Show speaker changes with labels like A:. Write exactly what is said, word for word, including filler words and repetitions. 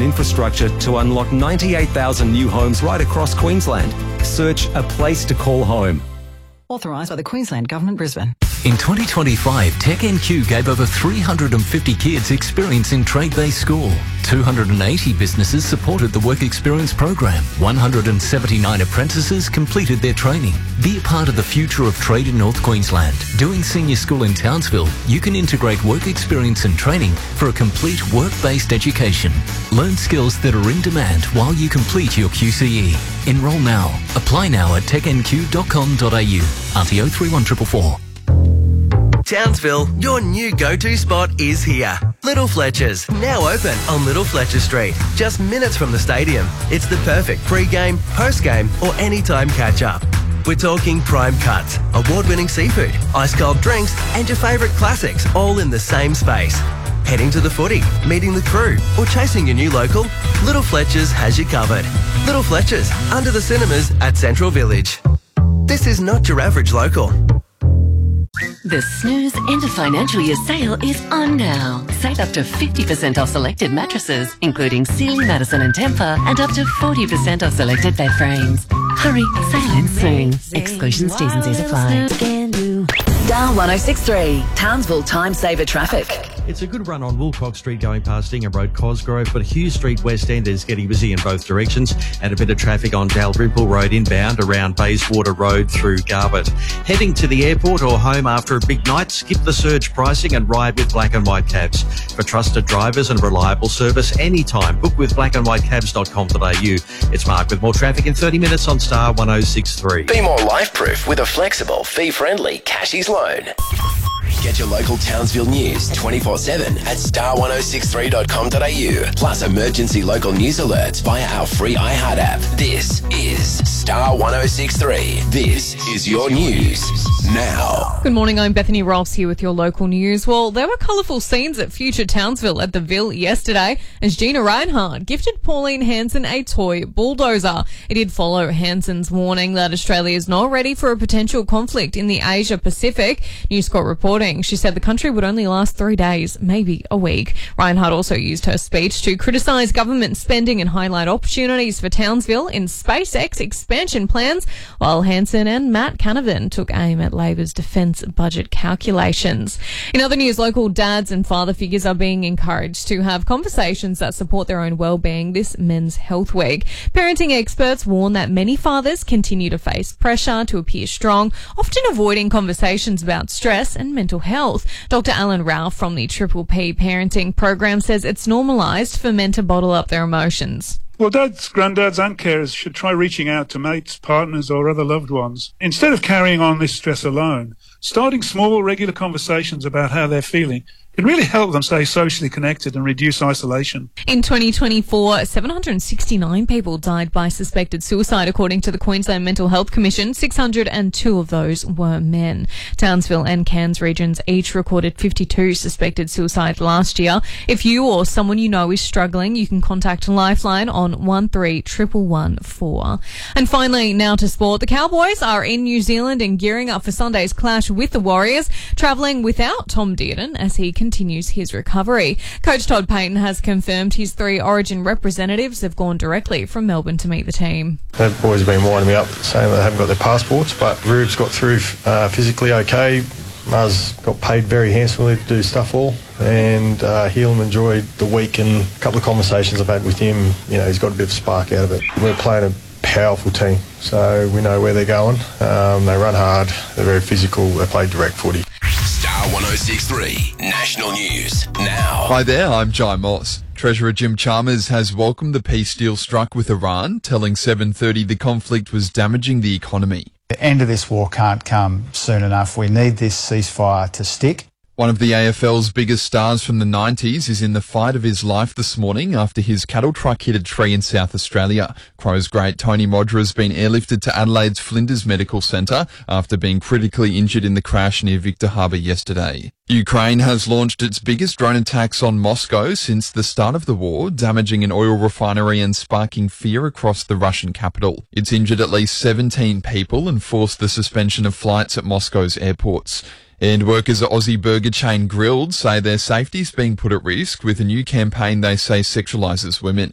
A: infrastructure to unlock ninety-eight thousand new homes right across Queensland. Search A Place to Call Home.
B: Authorised by the Queensland Government, Brisbane.
C: In twenty twenty-five, TechNQ gave over three hundred fifty kids experience in trade-based school. two hundred eighty businesses supported the Work Experience program. one hundred seventy-nine apprentices completed their training. Be a part of the future of trade in North Queensland. Doing senior school in Townsville, you can integrate work experience and training for a complete work-based education. Learn skills that are in demand while you complete your Q C E. Enrol now. Apply now at tech n q dot com dot a u. R T O three one four four four.
D: Townsville, your new go-to spot is here. Little Fletcher's, now open on Little Fletcher Street, just minutes from the stadium. It's the perfect pre-game, post-game or anytime catch-up. We're talking prime cuts, award-winning seafood, ice-cold drinks and your favourite classics all in the same space. Heading to the footy, meeting the crew or chasing your new local? Little Fletcher's has you covered. Little Fletcher's, under the cinemas at Central Village. This is not your average local.
E: The Snooze End of Financial Year sale is on now. Save up to fifty percent off selected mattresses, including Sealy, Madison and Tempur, and up to forty percent off selected bed frames. Hurry, sale ends soon. Exclusions, T's and C's apply.
F: Star one oh six three, Townsville Time Saver Traffic.
G: It's a good run on Woolcock Street going past Ingham Road, Cosgrove, but Hughes Street West End is getting busy in both directions, and a bit of traffic on Dalrymple Road inbound around Bayswater Road through Garbutt. Heading to the airport or home after a big night, skip the surge pricing and ride with Black and White Cabs. For trusted drivers and reliable service anytime, book with black and white cabs dot com dot a u. It's Mark with more traffic in thirty minutes on Star one oh six three.
H: Be more life-proof with a flexible, fee-friendly Cashies loan. Get your local Townsville news twenty-four seven at star one oh six three dot com dot a u. Plus emergency local news alerts via our free iHeart app. This is Star one oh six three. This is your news now.
I: Good morning, I'm Bethany Ross here with your local news. Well, there were colourful scenes at Future Townsville at the Ville yesterday as Gina Reinhardt gifted Pauline Hanson a toy bulldozer. It did follow Hanson's warning that Australia is not ready for a potential conflict in the Asia Pacific. News Corp reporting. She said the country would only last three days, maybe a week. Reinhardt also used her speech to criticise government spending and highlight opportunities for Townsville in SpaceX expansion plans, while Hanson and Matt Canavan took aim at Labor's defence budget calculations. In other news, local dads and father figures are being encouraged to have conversations that support their own well-being this Men's Health Week. Parenting experts warn that many fathers continue to face pressure to appear strong, often avoiding conversations about stress and mental health. Doctor Alan Ralph from the Triple P Parenting Program says it's normalised for men to bottle up their emotions.
J: Well, dads, granddads and carers should try reaching out to mates, partners or other loved ones. Instead of carrying on this stress alone, starting small, regular conversations about how they're feeling can really help them stay socially connected and reduce isolation.
I: In twenty twenty-four, seven hundred sixty-nine people died by suspected suicide, according to the Queensland Mental Health Commission. six hundred two of those were men. Townsville and Cairns regions each recorded fifty-two suspected suicide last year. If you or someone you know is struggling, you can contact Lifeline on one three one one one four. And finally, now to sport. The Cowboys are in New Zealand and gearing up for Sunday's clash with the Warriors, travelling without Tom Dearden as he continues his recovery. Coach Todd Payton has confirmed his three Origin representatives have gone directly from Melbourne to meet the team.
K: The boys have been winding me up saying they haven't got their passports, but Rube's got through uh, physically okay. Muzz got paid very handsomely to do stuff all, and uh, he'll enjoy the week, and a couple of conversations I've had with him, you know, he's got a bit of spark out of it. We're playing a powerful team, so we know where they're going. Um, they run hard, they're very physical, they play direct footy.
H: Star one oh six three National News now.
L: Hi there, I'm Jai Moss. Treasurer Jim Chalmers has welcomed the peace deal struck with Iran, telling seven thirty the conflict was damaging the economy.
M: The end of this war can't come soon enough. We need this ceasefire to stick.
L: One of the A F L's biggest stars from the nineties is in the fight of his life this morning after his cattle truck hit a tree in South Australia. Crows great Tony Modra has been airlifted to Adelaide's Flinders Medical Centre after being critically injured in the crash near Victor Harbour yesterday. Ukraine has launched its biggest drone attacks on Moscow since the start of the war, damaging an oil refinery and sparking fear across the Russian capital. It's injured at least seventeen people and forced the suspension of flights at Moscow's airports. And workers at Aussie burger chain Grilled say their safety's being put at risk with a new campaign they say sexualises women.